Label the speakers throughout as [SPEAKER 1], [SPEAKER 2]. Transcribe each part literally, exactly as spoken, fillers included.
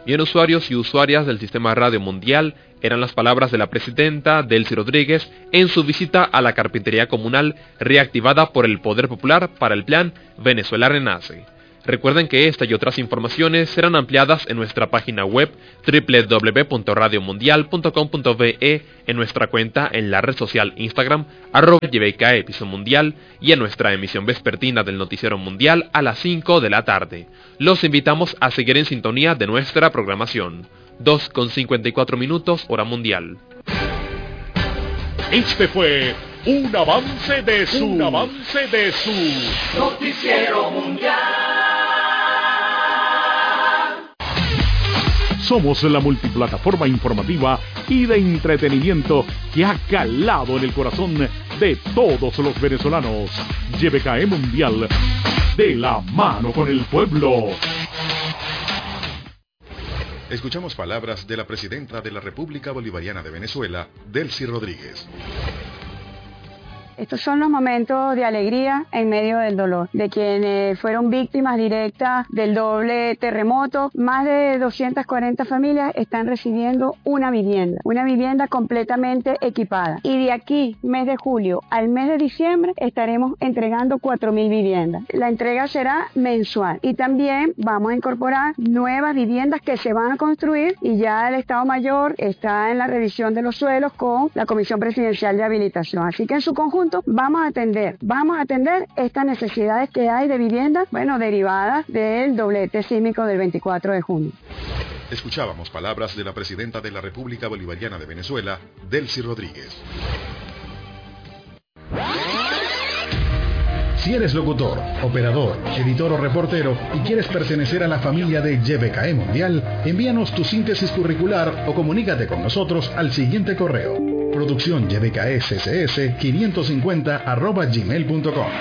[SPEAKER 1] Bien, usuarios y usuarias del Sistema Radio Mundial, eran las palabras de la presidenta Delcy Rodríguez en su visita a la carpintería comunal reactivada por el Poder Popular para el Plan Venezuela Renace. Recuerden que esta y otras informaciones serán ampliadas en nuestra página web doble u doble u doble u punto radio mundial punto com punto be, en nuestra cuenta en la red social Instagram, arroba Y B K E Piso Mundial, y en nuestra emisión vespertina del Noticiero Mundial a las cinco de la tarde. Los invitamos a seguir en sintonía de nuestra programación. dos con cincuenta y cuatro minutos, hora mundial.
[SPEAKER 2] Este fue un avance de su, un avance de su Noticiero Mundial. Somos la multiplataforma informativa y de entretenimiento que ha calado en el corazón de todos los venezolanos. Y B K E Mundial, de la mano con el pueblo.
[SPEAKER 3] Escuchamos palabras de la presidenta de la República Bolivariana de Venezuela, Delcy Rodríguez.
[SPEAKER 4] Estos son los momentos de alegría en medio del dolor de quienes fueron víctimas directas del doble terremoto. Más de doscientas cuarenta familias están recibiendo una vivienda, una vivienda completamente equipada. Y de aquí, mes de julio al mes de diciembre, estaremos entregando cuatro mil viviendas. La entrega será mensual y también vamos a incorporar nuevas viviendas que se van a construir, y ya el Estado Mayor está en la revisión de los suelos con la Comisión Presidencial de Habilitación. Así que en su conjunto vamos a atender, vamos a atender estas necesidades que hay de viviendas, bueno, derivadas del doblete sísmico del veinticuatro de junio.
[SPEAKER 3] Escuchábamos palabras de la presidenta de la República Bolivariana de Venezuela, Delcy Rodríguez.
[SPEAKER 5] Si eres locutor, operador, editor o reportero y quieres pertenecer a la familia de Y B K E Mundial, envíanos tu síntesis curricular o comunícate con nosotros al siguiente correo: producción y b k e c c s quinientos cincuenta arroba gmail punto com.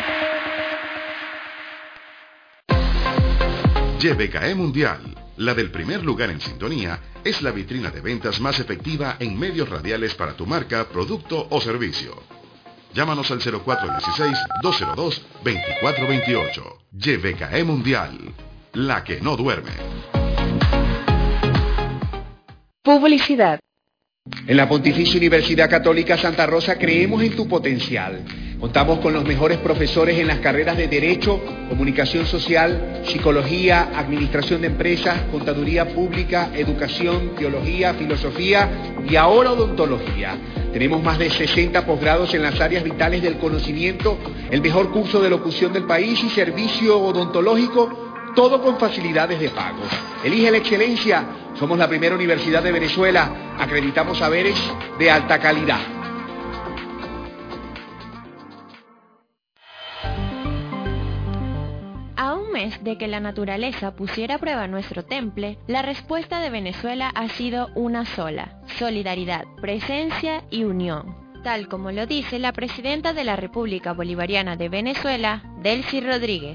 [SPEAKER 3] Y B K E Mundial, la del primer lugar en sintonía, es la vitrina de ventas más efectiva en medios radiales para tu marca, producto o servicio. Llámanos al cero cuatro uno seis, dos cero dos, dos cuatro dos ocho. Y B K E Mundial, la que no duerme.
[SPEAKER 6] Publicidad. En la Pontificia Universidad Católica Santa Rosa creemos en tu potencial. Contamos con los mejores profesores en las carreras de Derecho, Comunicación Social, Psicología, Administración de Empresas, Contaduría Pública, Educación, Teología, Filosofía y ahora Odontología. Tenemos más de sesenta posgrados en las áreas vitales del conocimiento, el mejor curso de locución del país y servicio odontológico, todo con facilidades de pago. Elige la excelencia. Somos la primera universidad de Venezuela. Acreditamos saberes de alta calidad.
[SPEAKER 7] A un mes de que la naturaleza pusiera a prueba nuestro temple, la respuesta de Venezuela ha sido una sola: solidaridad, presencia y unión, tal como lo dice la presidenta de la República Bolivariana de Venezuela, Delcy Rodríguez.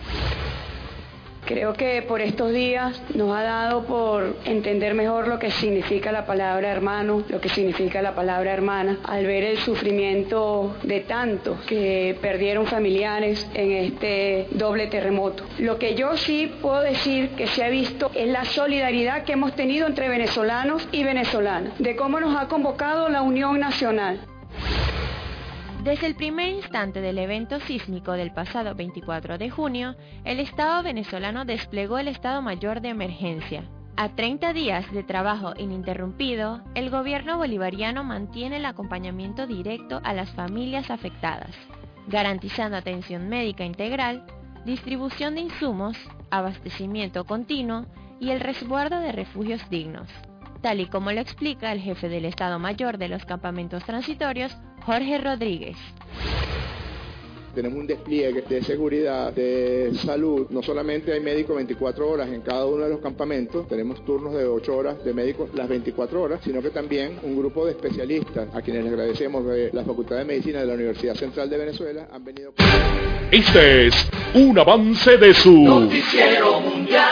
[SPEAKER 4] Creo que por estos días nos ha dado por entender mejor lo que significa la palabra hermano, lo que significa la palabra hermana, al ver el sufrimiento de tantos que perdieron familiares en este doble terremoto. Lo que yo sí puedo decir que se ha visto es la solidaridad que hemos tenido entre venezolanos y venezolanas, de cómo nos ha convocado la Unión Nacional.
[SPEAKER 7] Desde el primer instante del evento sísmico del pasado veinticuatro de junio, el Estado venezolano desplegó el Estado Mayor de Emergencia. A treinta días de trabajo ininterrumpido, el gobierno bolivariano mantiene el acompañamiento directo a las familias afectadas, garantizando atención médica integral, distribución de insumos, abastecimiento continuo y el resguardo de refugios dignos, tal y como lo explica el jefe del Estado Mayor de los campamentos transitorios, Jorge Rodríguez.
[SPEAKER 8] Tenemos un despliegue de seguridad, de salud. No solamente hay médicos veinticuatro horas en cada uno de los campamentos, tenemos turnos de ocho horas de médicos las veinticuatro horas, sino que también un grupo de especialistas, a quienes les agradecemos de la Facultad de Medicina de la Universidad Central de Venezuela, han venido...
[SPEAKER 2] Este es un avance de su
[SPEAKER 1] Noticiero Mundial.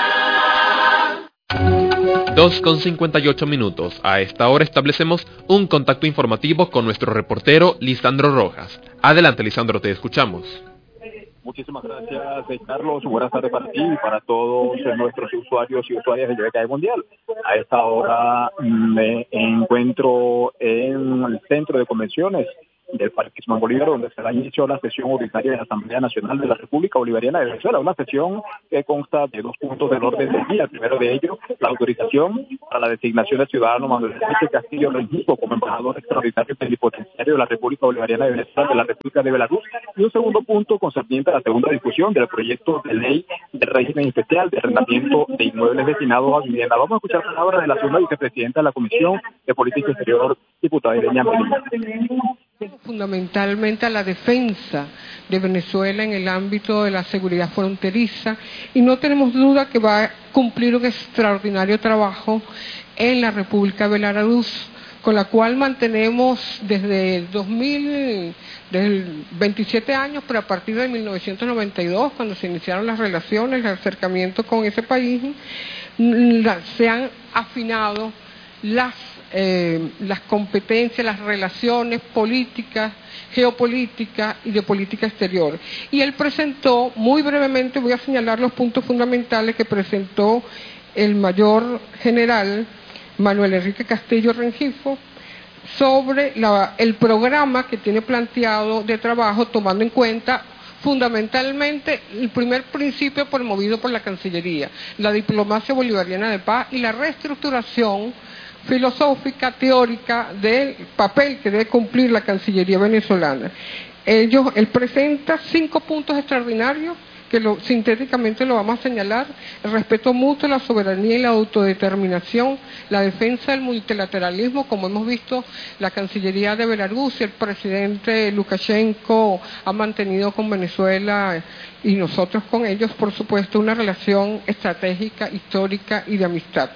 [SPEAKER 1] dos con cincuenta y ocho minutos. A esta hora establecemos un contacto informativo con nuestro reportero Lisandro Rojas. Adelante, Lisandro, te escuchamos.
[SPEAKER 9] Muchísimas gracias, Carlos. Buenas tardes para ti y para todos nuestros usuarios y usuarias de J B K E Mundial. A esta hora me encuentro en el centro de convenciones del Parque Simón Bolívar, donde se da inicio a la sesión ordinaria de la Asamblea Nacional de la República Bolivariana de Venezuela, una sesión que consta de dos puntos del orden del día. El primero de ellos, la autorización para la designación del ciudadano Manuel Enrique Castillo Rengifo como embajador extraordinario plenipotenciario de la República Bolivariana de Venezuela de la República de Belarus, y un segundo punto concerniente a la segunda discusión del proyecto de ley del régimen especial de arrendamiento de inmuebles destinados a vivienda. Vamos a escuchar palabras de la segunda vicepresidenta de la Comisión de Política Exterior, diputada Ileña Medina.
[SPEAKER 10] Fundamentalmente a la defensa de Venezuela en el ámbito de la seguridad fronteriza, y no tenemos duda que va a cumplir un extraordinario trabajo en la República de Belarus, con la cual mantenemos desde el dos mil, desde veintisiete años, pero a partir de mil novecientos noventa y dos, cuando se iniciaron las relaciones, el acercamiento con ese país, se han afinado las Eh, las competencias, las relaciones políticas, geopolíticas y de política exterior. Y él presentó, muy brevemente voy a señalar los puntos fundamentales que presentó el mayor general Manuel Enrique Castillo Rengifo sobre la, el programa que tiene planteado de trabajo, tomando en cuenta fundamentalmente el primer principio promovido por la Cancillería, la diplomacia bolivariana de paz y la reestructuración filosófica, teórica del papel que debe cumplir la Cancillería venezolana. Ellos, él presenta cinco puntos extraordinarios que lo, sintéticamente lo vamos a señalar: el respeto mutuo, la soberanía y la autodeterminación, la defensa del multilateralismo, como hemos visto la Cancillería de Belarus y el presidente Lukashenko ha mantenido con Venezuela y nosotros con ellos, por supuesto, una relación estratégica, histórica y de amistad.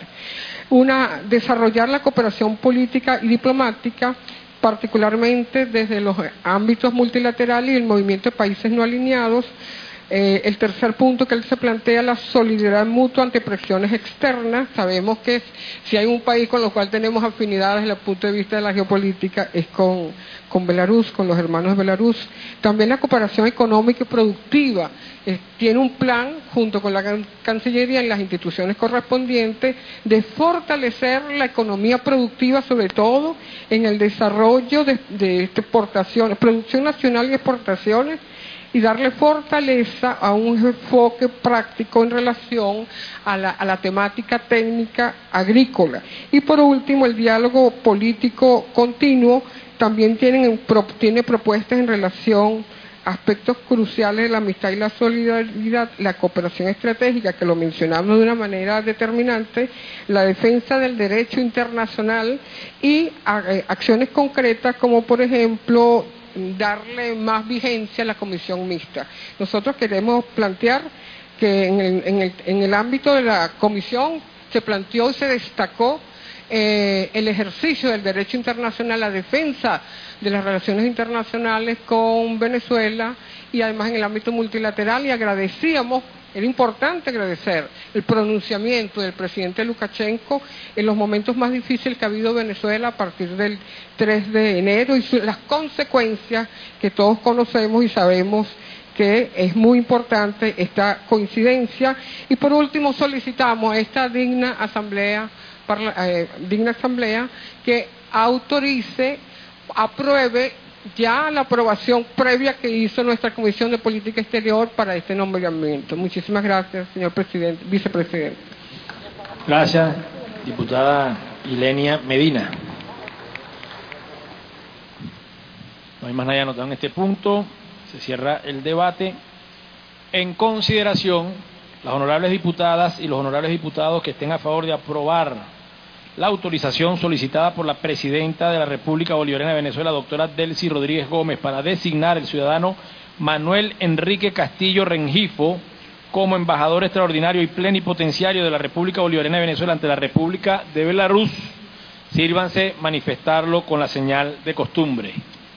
[SPEAKER 10] Una, desarrollar la cooperación política y diplomática, particularmente desde los ámbitos multilaterales y el movimiento de países no alineados. Eh, el tercer punto que él se plantea, la solidaridad mutua ante presiones externas. Sabemos que si hay un país con el cual tenemos afinidades desde el punto de vista de la geopolítica es con, con Belarus, con los hermanos de Belarus. También la cooperación económica y productiva. Eh, tiene un plan, junto con la can Cancillería y las instituciones correspondientes, de fortalecer la economía productiva, sobre todo en el desarrollo de, de exportaciones, producción nacional y exportaciones, y darle fortaleza a un enfoque práctico en relación a la, a la temática técnica agrícola. Y por último, el diálogo político continuo también tiene, tiene propuestas en relación a aspectos cruciales de la amistad y la solidaridad, la cooperación estratégica, que lo mencionamos de una manera determinante, la defensa del derecho internacional y a, eh, acciones concretas como, por ejemplo, darle más vigencia a la comisión mixta. Nosotros queremos plantear que en el, en el, en el ámbito de la comisión se planteó y se destacó eh, el ejercicio del derecho internacional, la defensa de las relaciones internacionales con Venezuela y además en el ámbito multilateral, y agradecíamos, era importante agradecer el pronunciamiento del presidente Lukashenko en los momentos más difíciles que ha habido Venezuela a partir del tres de enero y su, las consecuencias que todos conocemos y sabemos que es muy importante esta coincidencia. Y por último solicitamos a esta digna asamblea, parla, eh, digna asamblea que autorice, apruebe ya la aprobación previa que hizo nuestra Comisión de Política Exterior para este nombramiento. Muchísimas gracias, señor presidente, vicepresidente.
[SPEAKER 11] Gracias, diputada Ilenia Medina. No hay más nadie anotado en este punto. Se cierra el debate. En consideración, las honorables diputadas y los honorables diputados que estén a favor de aprobar la autorización solicitada por la presidenta de la República Bolivariana de Venezuela, doctora Delcy Rodríguez Gómez, para designar al ciudadano Manuel Enrique Castillo Rengifo como embajador extraordinario y plenipotenciario de la República Bolivariana de Venezuela ante la República de Belarus, sírvanse manifestarlo con la señal de costumbre.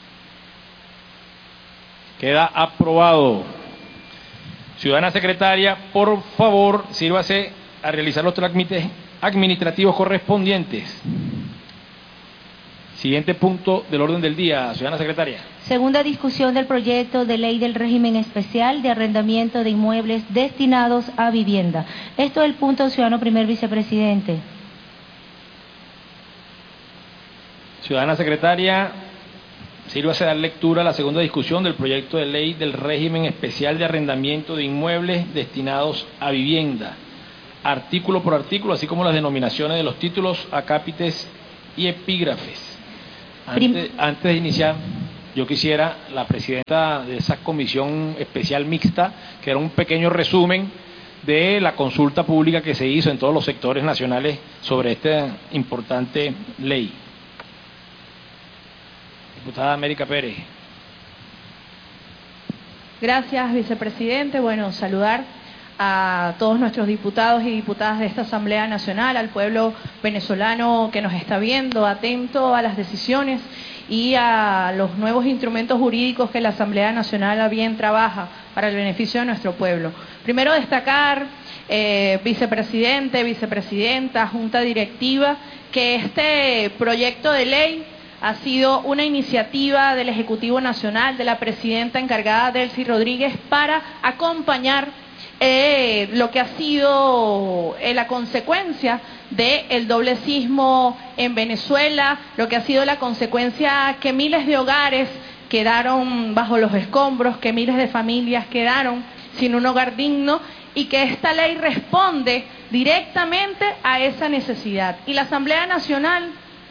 [SPEAKER 11] Queda aprobado. Ciudadana secretaria, por favor, sírvase a realizar los trámites administrativos correspondientes. Siguiente punto del orden del día, ciudadana secretaria.
[SPEAKER 12] Segunda discusión del proyecto de ley del régimen especial de arrendamiento de inmuebles destinados a vivienda. Esto es el punto, ciudadano primer vicepresidente.
[SPEAKER 11] Ciudadana secretaria, sírvase a dar lectura a la segunda discusión del proyecto de ley del régimen especial de arrendamiento de inmuebles destinados a vivienda, artículo por artículo, así como las denominaciones de los títulos, acápites y epígrafes. Antes, antes de iniciar, yo quisiera, la presidenta de esa comisión especial mixta, que era un pequeño resumen de la consulta pública que se hizo en todos los sectores nacionales sobre esta importante ley. Diputada América Pérez.
[SPEAKER 13] Gracias, vicepresidente. Bueno, saludar a todos nuestros diputados y diputadas de esta Asamblea Nacional, al pueblo venezolano que nos está viendo, atento a las decisiones y a los nuevos instrumentos jurídicos que la Asamblea Nacional a bien trabaja para el beneficio de nuestro pueblo. Primero destacar, eh, vicepresidente, vicepresidenta, junta directiva, que este proyecto de ley ha sido una iniciativa del Ejecutivo Nacional, de la presidenta encargada Delcy Rodríguez, para acompañar Eh, lo que ha sido eh, la consecuencia del doble sismo en Venezuela, lo que ha sido la consecuencia que miles de hogares quedaron bajo los escombros, que miles de familias quedaron sin un hogar digno, y que esta ley responde directamente a esa necesidad. Y la Asamblea Nacional,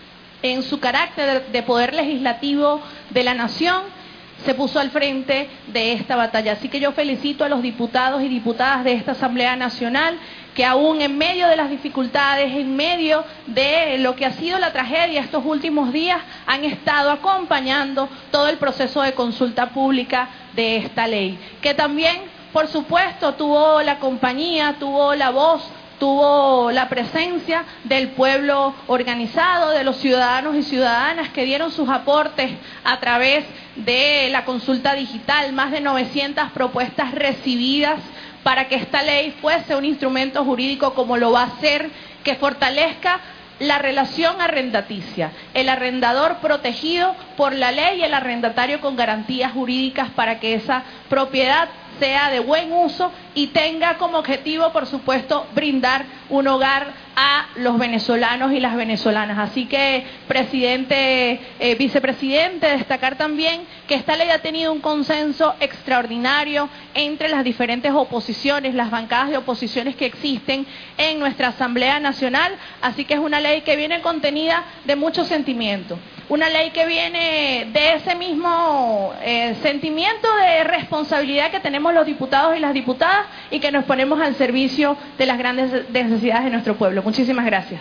[SPEAKER 13] en su carácter de, de poder legislativo de la nación, se puso al frente de esta batalla. Así que yo felicito a los diputados y diputadas de esta Asamblea Nacional que aún en medio de las dificultades, en medio de lo que ha sido la tragedia estos últimos días, han estado acompañando todo el proceso de consulta pública de esta ley, que también, por supuesto, tuvo la compañía, tuvo la voz, tuvo la presencia del pueblo organizado, de los ciudadanos y ciudadanas que dieron sus aportes a través de la consulta digital, más de novecientas propuestas recibidas para que esta ley fuese un instrumento jurídico como lo va a ser, que fortalezca la relación arrendaticia, el arrendador protegido por la ley y el arrendatario con garantías jurídicas para que esa propiedad sea de buen uso y tenga como objetivo, por supuesto, brindar un hogar a los venezolanos y las venezolanas. Así que, presidente, eh, vicepresidente, destacar también que esta ley ha tenido un consenso extraordinario entre las diferentes oposiciones, las bancadas de oposiciones que existen en nuestra Asamblea Nacional, así que es una ley que viene contenida de mucho sentimiento. Una ley que viene de ese mismo eh, sentimiento de responsabilidad que tenemos los diputados y las diputadas y que nos ponemos al servicio de las grandes necesidades de nuestro pueblo. Muchísimas gracias.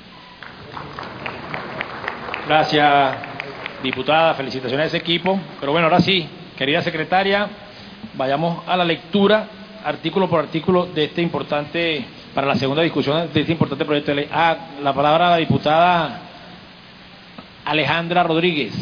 [SPEAKER 11] Gracias, diputada. Felicitaciones a ese equipo. Pero bueno, ahora sí, querida secretaria, vayamos a la lectura, artículo por artículo, de este importante, para la segunda discusión de este importante proyecto de ley. Ah, la palabra a la diputada Alejandra Rodríguez.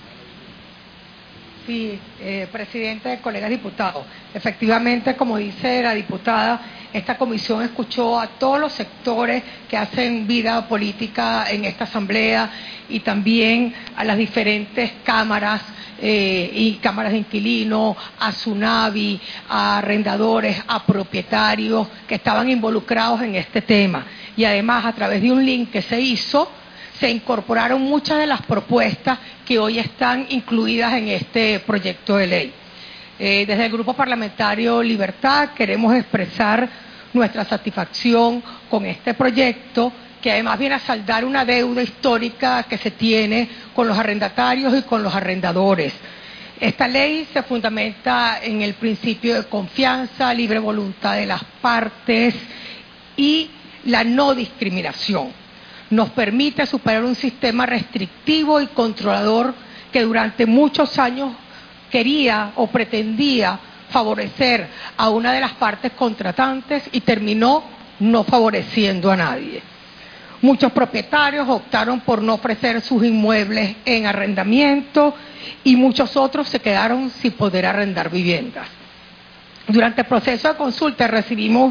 [SPEAKER 10] Sí, eh, presidente, colegas diputados. Efectivamente, como dice la diputada, esta comisión escuchó a todos los sectores que hacen vida política en esta asamblea y también a las diferentes cámaras eh, y cámaras de inquilinos, a SUNAVI, a arrendadores, a propietarios que estaban involucrados en este tema. Y además, a través de un link que se hizo, se incorporaron muchas de las propuestas que hoy están incluidas en este proyecto de ley. Eh, desde el Grupo Parlamentario Libertad queremos expresar nuestra satisfacción con este proyecto, que además viene a saldar una deuda histórica que se tiene con los arrendatarios y con los arrendadores. Esta ley se fundamenta en el principio de confianza, libre voluntad de las partes y la no discriminación. Nos permite superar un sistema restrictivo y controlador que durante muchos años quería o pretendía favorecer a una de las partes contratantes y terminó no favoreciendo a nadie. Muchos propietarios optaron por no ofrecer sus inmuebles en arrendamiento y muchos otros se quedaron sin poder arrendar viviendas. Durante el proceso de consulta recibimos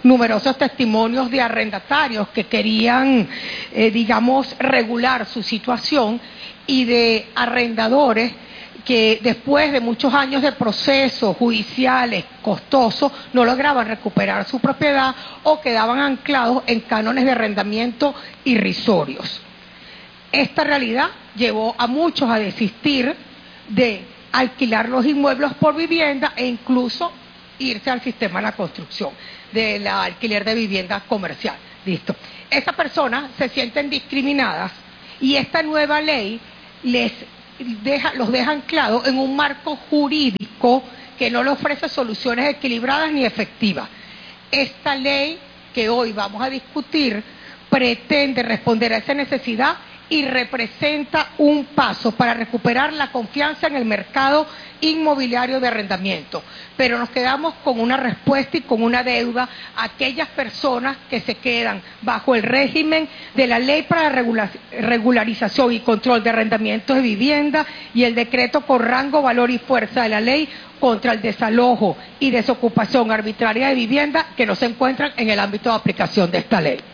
[SPEAKER 10] numerosos testimonios de arrendatarios que querían, eh, digamos, regular su situación y de arrendadores que después de muchos años de procesos judiciales costosos no lograban recuperar su propiedad o quedaban anclados en cánones de arrendamiento irrisorios. Esta realidad llevó a muchos a desistir de alquilar los inmuebles por vivienda e incluso irse al sistema de la construcción, del alquiler de vivienda comercial. Listo. Estas personas se sienten discriminadas y esta nueva ley les deja, los deja anclados en un marco jurídico que no les ofrece soluciones equilibradas ni efectivas. Esta ley que hoy vamos a discutir pretende responder a esa necesidad y representa un paso para recuperar la confianza en el mercado inmobiliario de arrendamiento. Pero nos quedamos con una respuesta y con una deuda a aquellas personas que se quedan bajo el régimen de la Ley para la Regularización y Control de Arrendamientos de Vivienda y el decreto con rango, valor y fuerza de la ley contra el desalojo y desocupación arbitraria de vivienda que no se encuentran en el ámbito de aplicación de esta ley.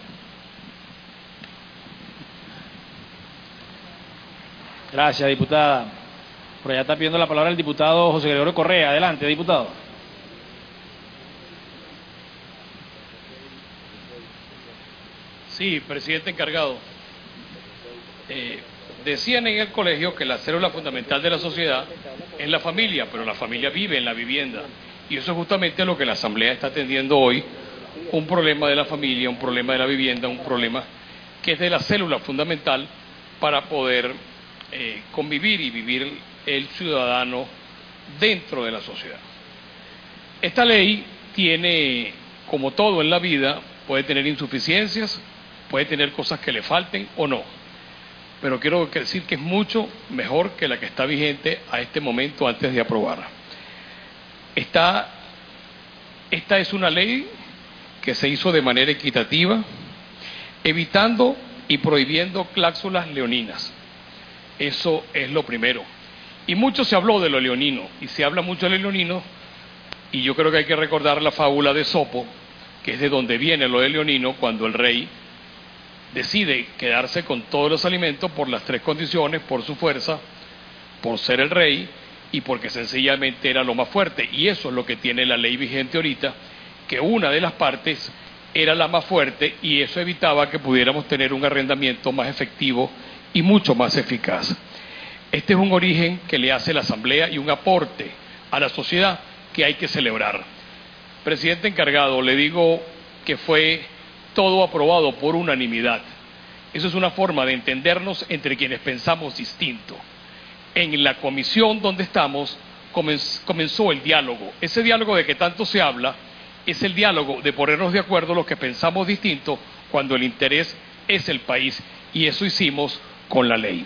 [SPEAKER 11] Gracias, diputada. Por allá está pidiendo la palabra el diputado José Gregorio Correa. Adelante, diputado.
[SPEAKER 14] Sí, presidente encargado. Eh, decían en el colegio que la célula fundamental de la sociedad es la familia, pero la familia vive en la vivienda. Y eso es justamente lo que la Asamblea está atendiendo hoy, un problema de la familia, un problema de la vivienda, un problema que es de la célula fundamental para poder eh, convivir y vivir el ciudadano dentro de la sociedad. Esta ley tiene, como todo en la vida, puede tener insuficiencias, puede tener cosas que le falten o no, pero quiero decir que es mucho mejor que la que está vigente a este momento antes de aprobarla. Esta, esta es una ley que se hizo de manera equitativa, evitando y prohibiendo cláusulas leoninas. Eso es lo primero. Y mucho se habló de lo leonino, y se habla mucho de lo leonino, y yo creo que hay que recordar la fábula de Sopo, que es de donde viene lo de leonino, cuando el rey decide quedarse con todos los alimentos por las tres condiciones: por su fuerza, por ser el rey y porque sencillamente era lo más fuerte. Y eso es lo que tiene la ley vigente ahorita, que una de las partes era la más fuerte, y eso evitaba que pudiéramos tener un arrendamiento más efectivo y mucho más eficaz. Este es un origen que le hace la Asamblea y un aporte a la sociedad que hay que celebrar. Presidente encargado, le digo que fue todo aprobado por unanimidad. Eso es una forma de entendernos entre quienes pensamos distinto. En la comisión donde estamos comenzó el diálogo. Ese diálogo de que tanto se habla es el diálogo de ponernos de acuerdo los que pensamos distinto cuando el interés es el país, y eso hicimos con la ley.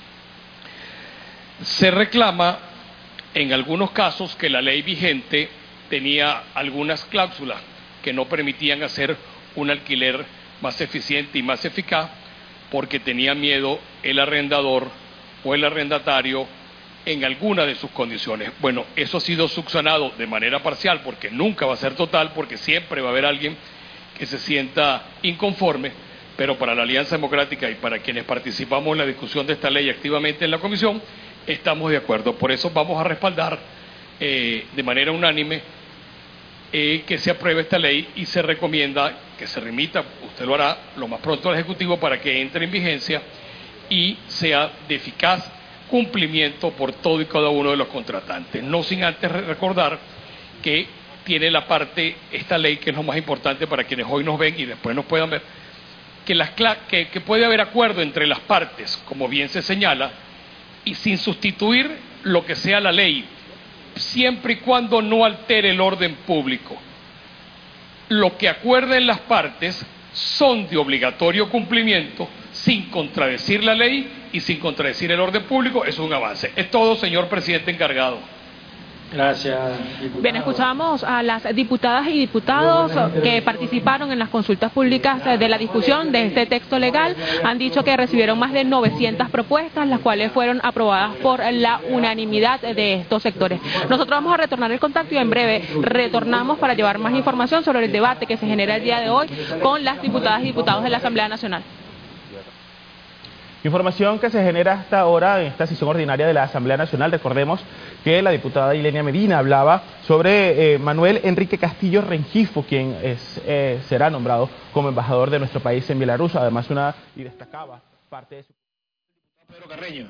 [SPEAKER 14] Se reclama en algunos casos que la ley vigente tenía algunas cláusulas que no permitían hacer un alquiler más eficiente y más eficaz, porque tenía miedo el arrendador o el arrendatario en alguna de sus condiciones. Bueno, eso ha sido subsanado de manera parcial, porque nunca va a ser total, porque siempre va a haber alguien que se sienta inconforme, pero para la Alianza Democrática y para quienes participamos en la discusión de esta ley activamente en la comisión, estamos de acuerdo. Por eso vamos a respaldar eh, de manera unánime eh, que se apruebe esta ley, y se recomienda que se remita, usted lo hará lo más pronto al Ejecutivo, para que entre en vigencia y sea de eficaz cumplimiento por todo y cada uno de los contratantes. No sin antes recordar que tiene la parte, esta ley, que es lo más importante para quienes hoy nos ven y después nos puedan ver, que, las, que, que puede haber acuerdo entre las partes, como bien se señala, y sin sustituir lo que sea la ley, siempre y cuando no altere el orden público. Lo que acuerden las partes son de obligatorio cumplimiento, sin contradecir la ley y sin contradecir el orden público. Eso es un avance. Es todo, señor presidente encargado.
[SPEAKER 11] Gracias, diputado.
[SPEAKER 15] Bien, escuchamos a las diputadas y diputados que participaron en las consultas públicas de la discusión de este texto legal. Han dicho que recibieron más de novecientas propuestas, las cuales fueron aprobadas por la unanimidad de estos sectores. Nosotros vamos a retornar el contacto y en breve retornamos para llevar más información sobre el debate que se genera el día de hoy con las diputadas y diputados de la Asamblea Nacional.
[SPEAKER 16] Información que se genera hasta ahora en esta sesión ordinaria de la Asamblea Nacional. Recordemos que la diputada Ilenia Medina hablaba sobre eh, Manuel Enrique Castillo Rengifo, quien es, eh, será nombrado como embajador de nuestro país en Bielorrusia. Además, una y destacaba parte de su...
[SPEAKER 11] Pedro Carreño.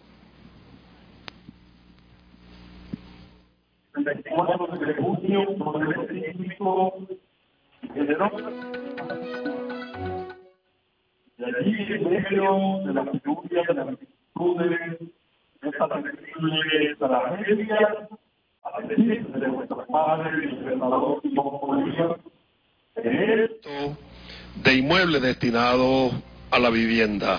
[SPEAKER 17] Y allí, en medio de las penurias, de las vicisitudes, de esta terrible tragedia, a decir de nuestro Padre y Libertador Simón Bolívar,
[SPEAKER 18] esto de inmuebles destinados a la vivienda.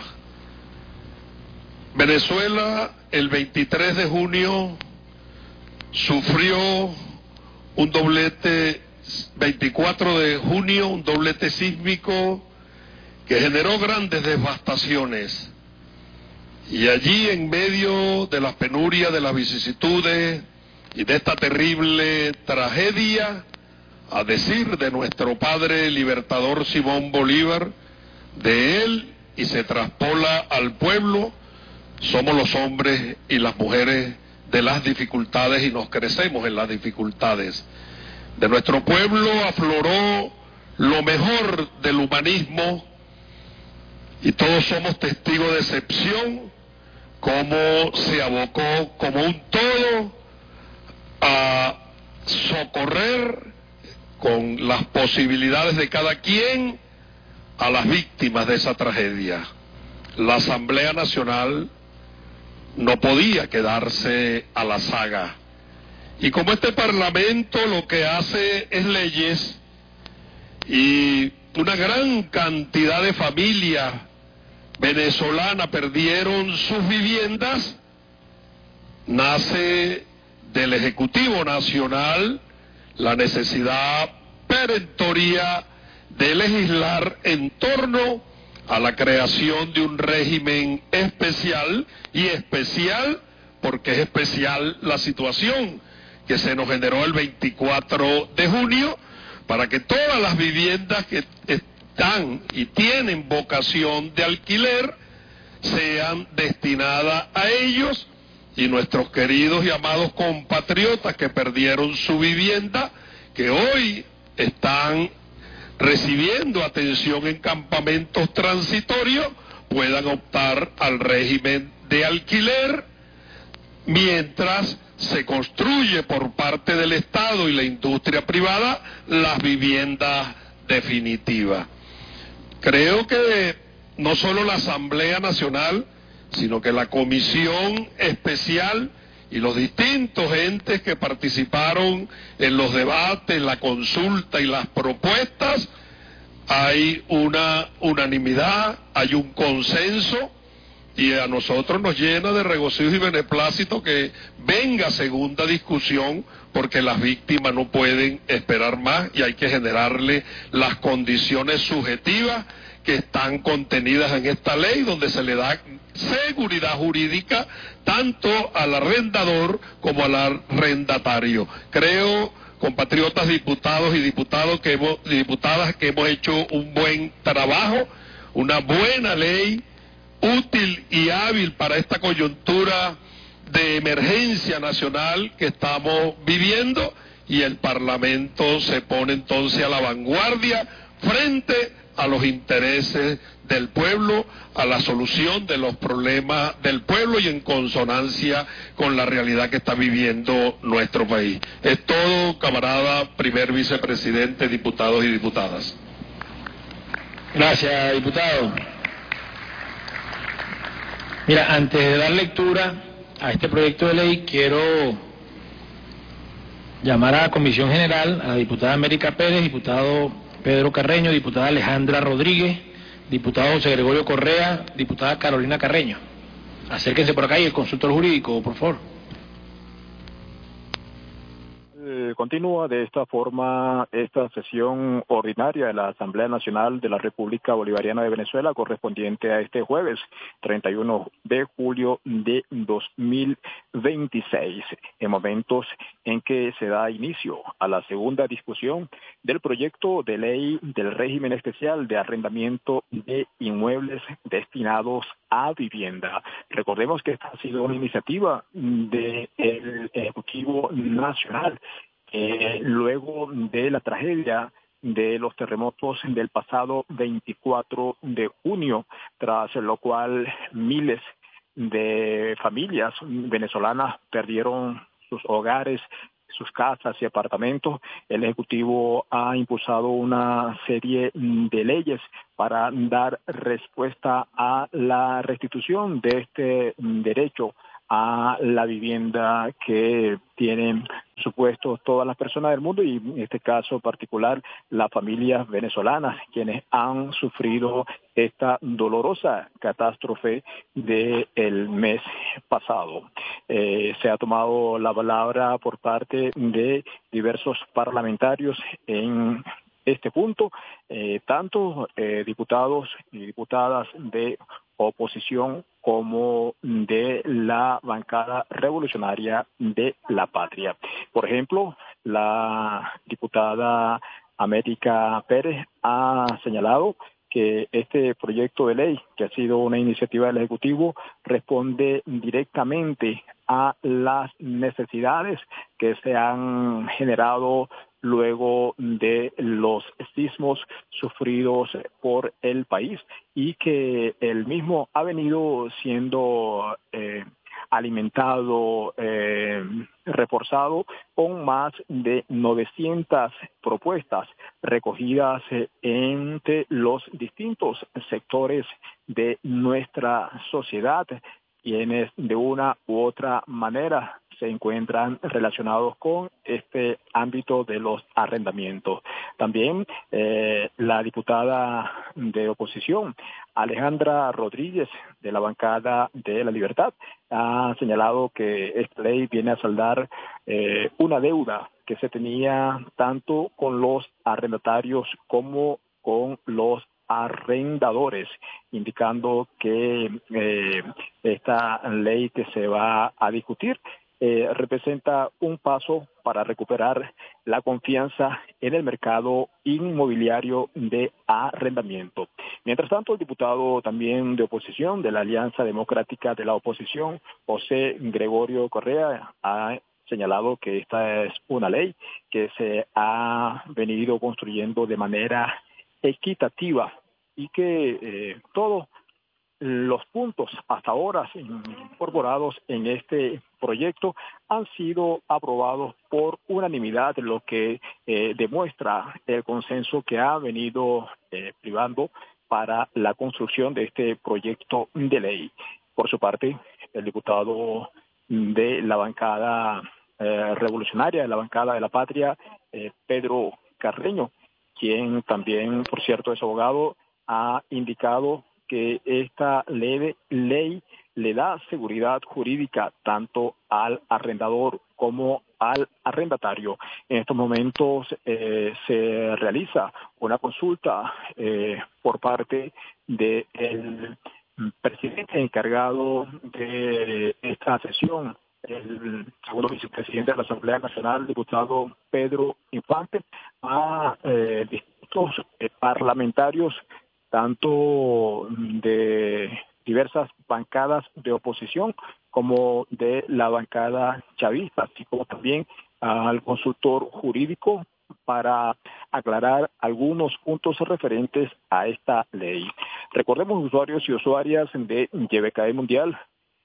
[SPEAKER 18] Venezuela, el veintitrés de junio, sufrió un doblete, veinticuatro de junio, un doblete sísmico que generó grandes devastaciones, y allí en medio de las penurias, de las vicisitudes y de esta terrible tragedia, a decir de nuestro padre libertador Simón Bolívar, de él y se traspola al pueblo, somos los hombres y las mujeres de las dificultades y nos crecemos en las dificultades. De nuestro pueblo afloró lo mejor del humanismo, y todos somos testigos de excepción, cómo se abocó como un todo a socorrer con las posibilidades de cada quien a las víctimas de esa tragedia. La Asamblea Nacional no podía quedarse a la saga. Y como este Parlamento lo que hace es leyes, y una gran cantidad de familias venezolanas perdieron sus viviendas, nace del Ejecutivo Nacional la necesidad perentoria de legislar en torno a la creación de un régimen especial, y especial porque es especial la situación que se nos generó el veinticuatro de junio, para que todas las viviendas que están y tienen vocación de alquiler sean destinadas a ellos, y nuestros queridos y amados compatriotas que perdieron su vivienda, que hoy están recibiendo atención en campamentos transitorios, puedan optar al régimen de alquiler, mientras se construye por parte del Estado y la industria privada las viviendas definitivas. Creo que no solo la Asamblea Nacional, sino que la Comisión Especial y los distintos entes que participaron en los debates, la consulta y las propuestas, hay una unanimidad, hay un consenso, y a nosotros nos llena de regocijo y beneplácito que venga segunda discusión, porque las víctimas no pueden esperar más y hay que generarle las condiciones subjetivas que están contenidas en esta ley, donde se le da seguridad jurídica tanto al arrendador como al arrendatario. Creo, compatriotas diputados y diputados que hemos, diputadas, que hemos hecho un buen trabajo, una buena ley, útil y hábil para esta coyuntura de emergencia nacional que estamos viviendo, y el Parlamento se pone entonces a la vanguardia frente a los intereses del pueblo, a la solución de los problemas del pueblo y en consonancia con la realidad que está viviendo nuestro país. Es todo, camarada primer vicepresidente, diputados y diputadas.
[SPEAKER 11] Gracias, diputado. Mira, antes de dar lectura a este proyecto de ley, quiero llamar a la Comisión General a la diputada América Pérez, diputado Pedro Carreño, diputada Alejandra Rodríguez, diputado José Gregorio Correa, diputada Carolina Carreño. Acérquense por acá y el consultor jurídico, por favor.
[SPEAKER 9] Eh, continúa de esta forma esta sesión ordinaria de la Asamblea Nacional de la República Bolivariana de Venezuela correspondiente a este jueves treinta y uno de julio de dos mil veintiséis, en momentos en que se da inicio a la segunda discusión del proyecto de ley del régimen especial de arrendamiento de inmuebles destinados a vivienda. Recordemos que esta ha sido una iniciativa del Ejecutivo Nacional eh, luego de la tragedia de los terremotos del pasado veinticuatro de junio, tras lo cual miles de familias venezolanas perdieron sus hogares, sus casas y apartamentos. El Ejecutivo ha impulsado una serie de leyes para dar respuesta a la restitución de este derecho a la vivienda que tienen supuesto todas las personas del mundo y en este caso particular las familias venezolanas quienes han sufrido esta dolorosa catástrofe del mes pasado. Eh, se ha tomado la palabra por parte de diversos parlamentarios en este punto, eh, tanto eh, diputados y diputadas de oposición como de la bancada revolucionaria de la patria. Por ejemplo, la diputada América Pérez ha señalado que este proyecto de ley, que ha sido una iniciativa del Ejecutivo, responde directamente a las necesidades que se han generado luego de los sismos sufridos por el país y que el mismo ha venido siendo eh, alimentado, eh, reforzado con más de novecientas propuestas recogidas eh, entre los distintos sectores de nuestra sociedad, quienes de una u otra manera se encuentran relacionados con este ámbito de los arrendamientos. También eh, la diputada de oposición, Alejandra Rodríguez, de la bancada de La Libertad, ha señalado que esta ley viene a saldar eh, una deuda que se tenía tanto con los arrendatarios como con los arrendadores, indicando que eh, esta ley que se va a discutir Eh, representa un paso para recuperar la confianza en el mercado inmobiliario de arrendamiento. Mientras tanto, el diputado también de oposición de la Alianza Democrática de la Oposición, José Gregorio Correa, ha señalado que esta es una ley que se ha venido construyendo de manera equitativa y que eh, todo los puntos hasta ahora incorporados en este proyecto han sido aprobados por unanimidad, lo que eh, demuestra el consenso que ha venido eh, privando para la construcción de este proyecto de ley. Por su parte, el diputado de la bancada eh, revolucionaria, de la bancada de la patria, eh, Pedro Carreño, quien también, por cierto, es abogado, ha indicado que esta ley, ley le da seguridad jurídica tanto al arrendador como al arrendatario. En estos momentos eh, se realiza una consulta eh, por parte del presidente encargado de esta sesión, el segundo vicepresidente de la Asamblea Nacional, diputado Pedro Infante, a eh, distintos eh, parlamentarios tanto de diversas bancadas de oposición como de la bancada chavista, así como también al consultor jurídico para aclarar algunos puntos referentes a esta ley. Recordemos, usuarios y usuarias de Y B K E Mundial,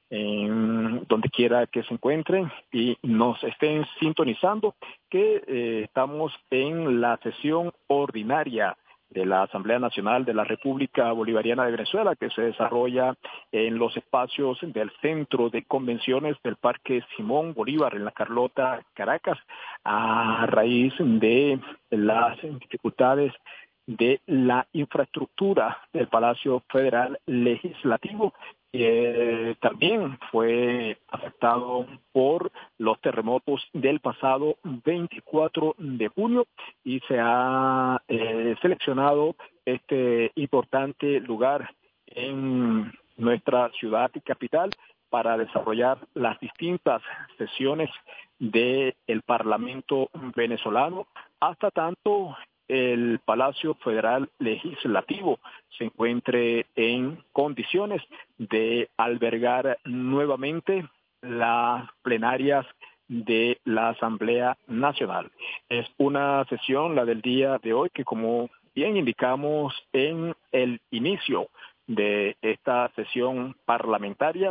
[SPEAKER 9] en donde quiera que se encuentren y nos estén sintonizando, que eh, estamos en la sesión ordinaria de la Asamblea Nacional de la República Bolivariana de Venezuela, que se desarrolla en los espacios del Centro de Convenciones del Parque Simón Bolívar, en La Carlota, Caracas, a raíz de las dificultades de la infraestructura del Palacio Federal Legislativo. Eh, también fue afectado por los terremotos del pasado veinticuatro de junio y se ha eh, seleccionado este importante lugar en nuestra ciudad y capital para desarrollar las distintas sesiones del Parlamento venezolano, hasta tanto el Palacio Federal Legislativo se encuentre en condiciones de albergar nuevamente las plenarias de la Asamblea Nacional. Es una sesión, la del día de hoy, que como bien indicamos en el inicio de esta sesión parlamentaria,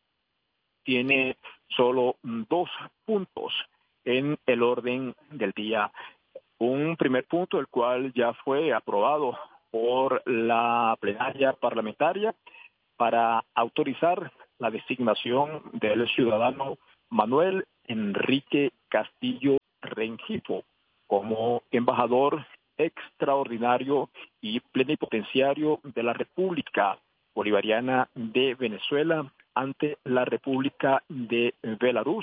[SPEAKER 9] tiene solo dos puntos en el orden del día. Un primer punto, el cual ya fue aprobado por la plenaria parlamentaria para autorizar la designación del ciudadano Manuel Enrique Castillo Rengifo como embajador extraordinario y plenipotenciario de la República Bolivariana de Venezuela ante la República de Belarus.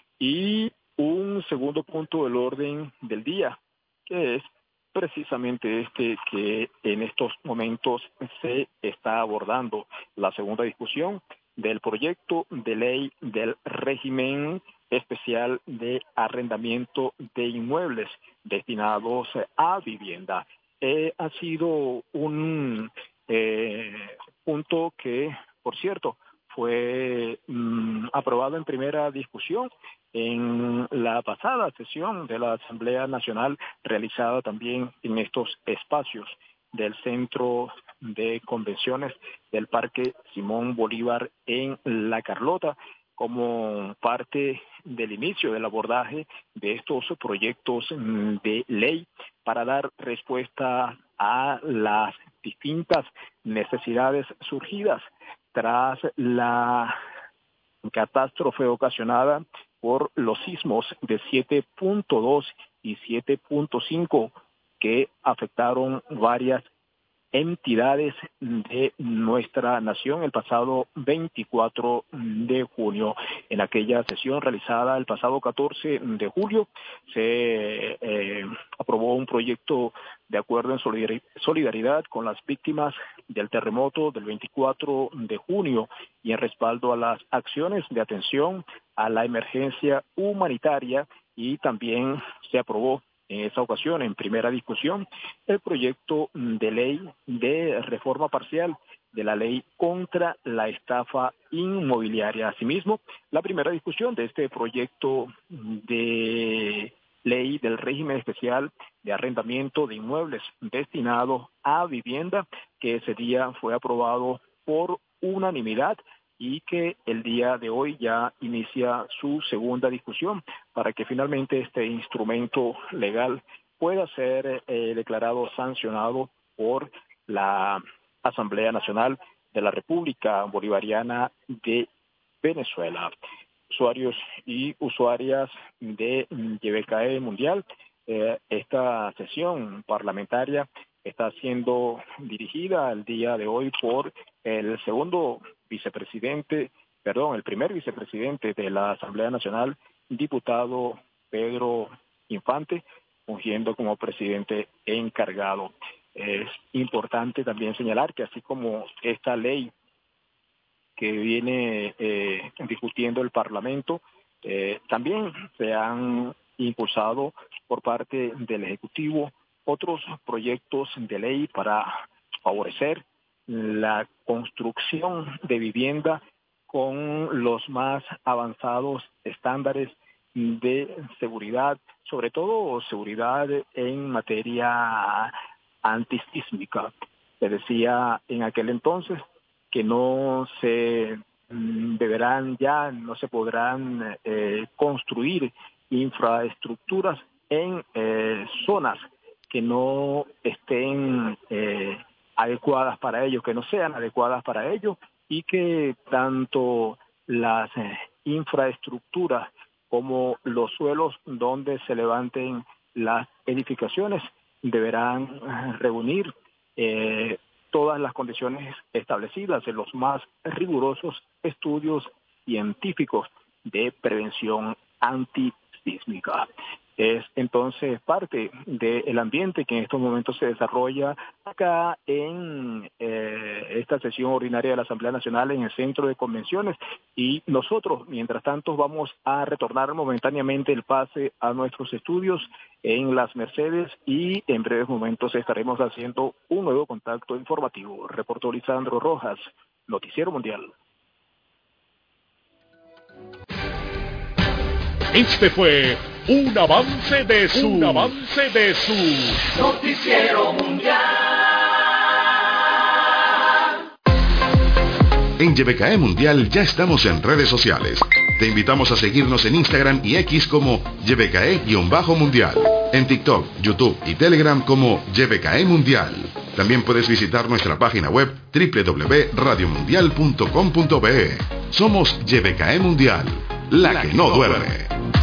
[SPEAKER 9] Y un segundo punto del orden del día, que es precisamente este que en estos momentos se está abordando, la segunda discusión del proyecto de ley del régimen especial de arrendamiento de inmuebles destinados a vivienda. Eh, ha sido un eh, punto que, por cierto, fue mm, aprobado en primera discusión en la pasada sesión de la Asamblea Nacional, realizada también en estos espacios del Centro de Convenciones del Parque Simón Bolívar en La Carlota, como parte del inicio del abordaje de estos proyectos de ley para dar respuesta a las distintas necesidades surgidas tras la catástrofe ocasionada por los sismos de siete punto dos y siete punto cinco que afectaron varias entidades de nuestra nación el pasado veinticuatro de junio. En aquella sesión realizada el pasado catorce de julio se eh, aprobó un proyecto de acuerdo en solidaridad con las víctimas del terremoto del veinticuatro de junio y en respaldo a las acciones de atención a la emergencia humanitaria, y también se aprobó en esa ocasión, en primera discusión, el proyecto de ley de reforma parcial de la ley contra la estafa inmobiliaria. Asimismo, la primera discusión de este proyecto de ley del régimen especial de arrendamiento de inmuebles destinados a vivienda, que ese día fue aprobado por unanimidad y que el día de hoy ya inicia su segunda discusión para que finalmente este instrumento legal pueda ser eh, declarado sancionado por la Asamblea Nacional de la República Bolivariana de Venezuela. Usuarios y usuarias de Y B K E Mundial, eh, esta sesión parlamentaria está siendo dirigida el día de hoy por el segundo vicepresidente, perdón, el primer vicepresidente de la Asamblea Nacional, diputado Pedro Infante, fungiendo como presidente encargado. Es importante también señalar que así como esta ley que viene eh, discutiendo el Parlamento, eh, también se han impulsado por parte del Ejecutivo otros proyectos de ley para favorecer la construcción de vivienda con los más avanzados estándares de seguridad, sobre todo seguridad en materia antisísmica. Se decía en aquel entonces que no se deberán ya, no se podrán eh, construir infraestructuras en eh, zonas que no estén eh, adecuadas para ello, que no sean adecuadas para ello, y que tanto las eh, infraestructuras como los suelos donde se levanten las edificaciones deberán reunir eh, todas las condiciones establecidas en los más rigurosos estudios científicos de prevención antisísmica. Es entonces parte del ambiente que en estos momentos se desarrolla acá en eh, esta sesión ordinaria de la Asamblea Nacional en el Centro de Convenciones, y nosotros, mientras tanto, vamos a retornar momentáneamente el pase a nuestros estudios en Las Mercedes y en breves momentos estaremos haciendo un nuevo contacto informativo. Reportó Lisandro Rojas, Noticiero Mundial.
[SPEAKER 2] Este fue un avance de su, un avance de su
[SPEAKER 19] Noticiero Mundial.
[SPEAKER 3] En Y B K E Mundial ya estamos en redes sociales. Te invitamos a seguirnos en Instagram y X como Y B K E-Mundial. En TikTok, YouTube y Telegram como Y B K E Mundial. También puedes visitar nuestra página web doble u doble u doble u punto radio mundial punto com punto be. Somos Y B K E Mundial, la que no duerme.